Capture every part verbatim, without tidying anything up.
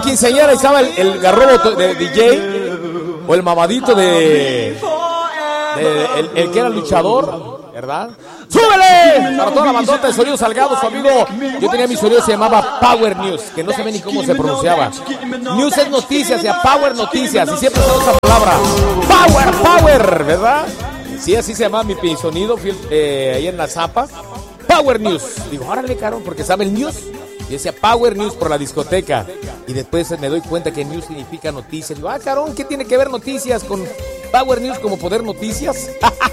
quinceañera estaba el, el garrobo de D J o el mamadito de, de el, el que era luchador, ¿verdad? ¡Súbele! Para toda la bandota de Sonido Salgado, su amigo. Yo tenía mi sonido, se llamaba Power News, que no se ve ni cómo se pronunciaba. News es noticias, ya Power Noticias, y siempre usaba esa palabra. Power, Power, ¿verdad? Sí, así se llamaba mi, mi sonido, eh, ahí en la Zapa. Power News. Digo, órale, caro, porque sabe el news. Y decía Power News por la discoteca. Y después me doy cuenta que news significa noticias. Digo, ah, carón, ¿qué tiene que ver noticias con Power News como poder noticias?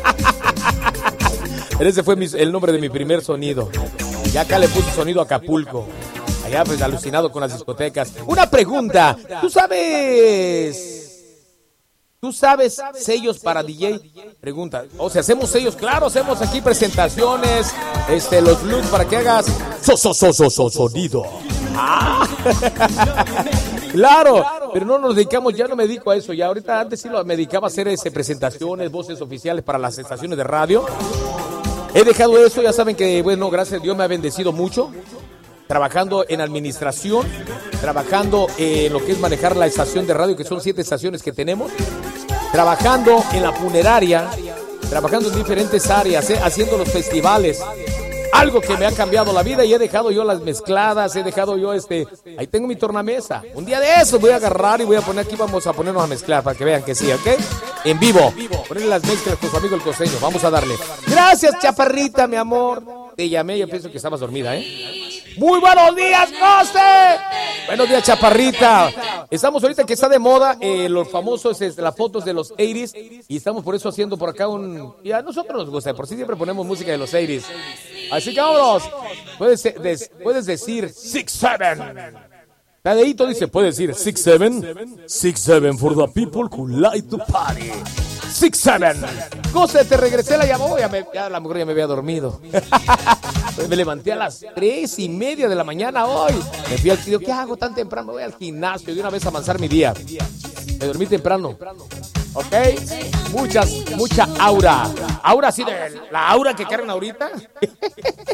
Ese fue mi, el nombre de mi primer sonido. Y acá le puse sonido Acapulco. Allá pues alucinado con las discotecas. Una pregunta, ¿tú sabes... ¿Tú sabes sellos para D J? Pregunta. O sea, hacemos sellos, claro, hacemos aquí presentaciones, este, los looks para que hagas so, so, so, so, so, sonido. Ah. Claro, pero no nos dedicamos, ya no me dedico a eso. Ya ahorita antes sí lo, me dedicaba a hacer ese, presentaciones, voces oficiales para las estaciones de radio. He dejado eso, ya saben que, bueno, gracias a Dios me ha bendecido mucho. Trabajando en administración, trabajando en lo que es manejar la estación de radio, que son siete estaciones que tenemos, trabajando en la funeraria, trabajando en diferentes áreas, eh, haciendo los festivales, algo que me ha cambiado la vida, y he dejado yo las mezcladas, he dejado yo este, ahí tengo mi tornamesa, un día de eso voy a agarrar y voy a poner aquí, vamos a ponernos a mezclar para que vean que sí, ¿ok? En vivo, ponerle las mezclas con su amigo el costeño, vamos a darle. Gracias, chaparrita, mi amor, te llamé, yo pienso que estabas dormida, ¿eh? Muy buenos días, Coste. Buenos días, chaparrita. Estamos ahorita que está de moda eh, los famosos, es, las fotos de los ochenta y estamos por eso haciendo por acá un... Y a nosotros nos gusta, por si siempre ponemos música de los ochenta. Así que vámonos. Puedes, des, puedes decir six seven. Tadeito dice, puedes decir six seven. six seven for the people who like to party. six seven. Coste, te regresé la llamada. Ya, me, ya la mujer ya me había dormido. Me levanté a las tres y media de la mañana hoy. Me fui al digo, ¿qué hago tan temprano? Me voy al gimnasio de una vez a avanzar mi día. Me dormí temprano. ¿Ok? Muchas, mucha aura. Aura así de la aura que cargan ahorita.